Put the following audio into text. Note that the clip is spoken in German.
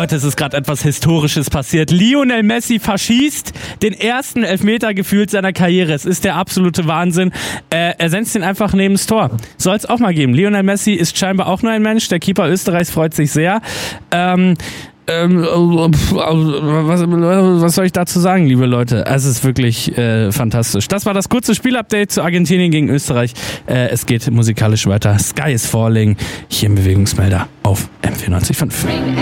Leute, es ist gerade etwas Historisches passiert. Lionel Messi verschießt den ersten Elfmeter gefühlt seiner Karriere. Es ist der absolute Wahnsinn. Er senzt ihn einfach neben das Tor. Soll es auch mal geben. Lionel Messi ist scheinbar auch nur ein Mensch. Der Keeper Österreichs freut sich sehr. Was soll ich dazu sagen, liebe Leute? Es ist wirklich fantastisch. Das war das kurze Spielupdate zu Argentinien gegen Österreich. Es geht musikalisch weiter. Sky is Falling. Hier im Bewegungsmelder auf M94.5.